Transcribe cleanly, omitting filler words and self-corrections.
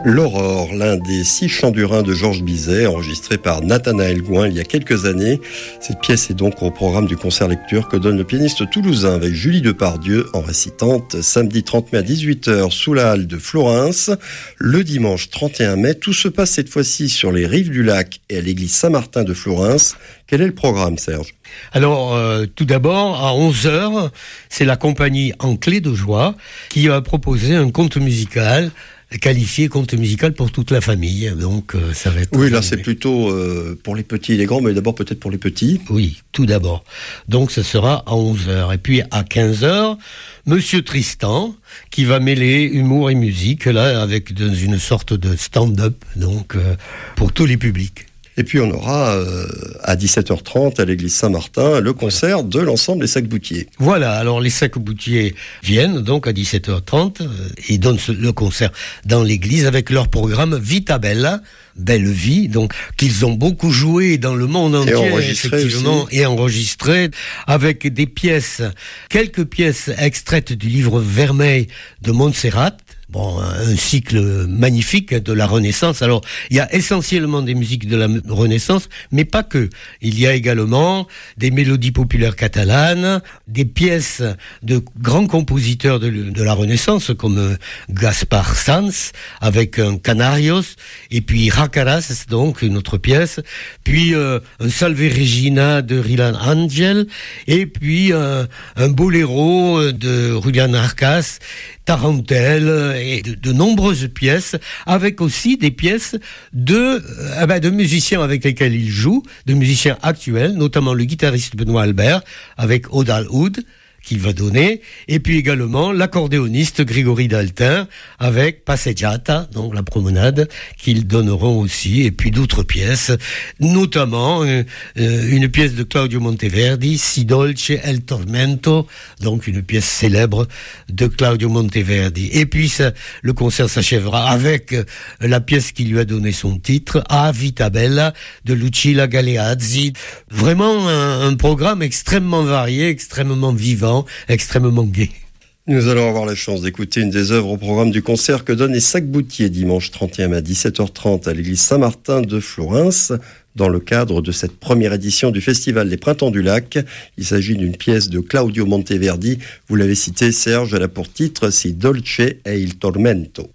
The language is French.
L'Aurore, l'un des 6 chants du Rhin de Georges Bizet, enregistré par Nathanaël Gouin il y a quelques années. Cette pièce est donc au programme du concert lecture que donne le pianiste toulousain avec Julie Depardieu en récitante samedi 30 mai à 18h sous la halle de Florence. Le dimanche 31 mai, tout se passe cette fois-ci sur les rives du lac et à l'église Saint-Martin de Florence. Quel est le programme, Serge ? Alors, tout d'abord, à 11h, c'est la compagnie En Clé de Joie qui va proposer un conte musical qualifié conte musical pour toute la famille, donc ça va être... Oui, là c'est plutôt pour les petits et les grands, mais d'abord peut-être pour les petits. Oui, tout d'abord. Donc ce sera à 11h. Et puis à 15h, Monsieur Tristan, qui va mêler humour et musique, là, avec dans une sorte de stand-up, donc pour tous les publics. Et puis on aura à 17h30 à l'église Saint-Martin le concert de l'ensemble des Sacs-Boutiers. Voilà, alors les Sacs-Boutiers viennent donc à 17h30 et donnent le concert dans l'église avec leur programme Vita Bella, Belle Vie, donc qu'ils ont beaucoup joué dans le monde entier, effectivement, aussi. Et enregistré avec des pièces, quelques pièces extraites du livre Vermeil de Montserrat. Bon, un cycle magnifique de la Renaissance. Alors, il y a essentiellement des musiques de la Renaissance, mais pas que. Il y a également des mélodies populaires catalanes, des pièces de grands compositeurs de la Renaissance, comme Gaspar Sanz, avec un Canarios, et puis Racaras, donc une autre pièce, puis un Salve Regina de Rylan Angel, et puis un boléro de Julian Arcas, Tarantelle et de nombreuses pièces, avec aussi des pièces de musiciens avec lesquels il joue, de musiciens actuels, notamment le guitariste Benoît Albert, avec Odal Oud, qu'il va donner, et puis également l'accordéoniste Grégory Daltin avec Passeggiata, donc la promenade, qu'ils donneront aussi, et puis d'autres pièces, notamment une pièce de Claudio Monteverdi, Si dolce el tormento, donc une pièce célèbre de Claudio Monteverdi. Et puis le concert s'achèvera avec la pièce qui lui a donné son titre, A Vita Bella, de Lucilla Galeazzi. Vraiment un programme extrêmement varié, extrêmement vivant, extrêmement gai. Nous allons avoir la chance d'écouter une des œuvres au programme du concert que donnent les Sacs-Boutiers dimanche 31 mai à 17h30 à l'église Saint-Martin de Florence. Dans le cadre de cette première édition du Festival des Printemps du Lac, il s'agit d'une pièce de Claudio Monteverdi. Vous l'avez cité, Serge, elle a pour titre Si dolce e il tormento.